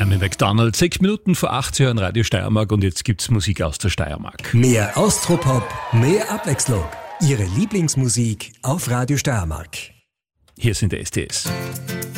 Amy Macdonald, 6 Minuten vor 8 hören Radio Steiermark und jetzt gibt's Musik aus der Steiermark. Mehr Austropop, mehr Abwechslung. Ihre Lieblingsmusik auf Radio Steiermark. Hier sind die STS.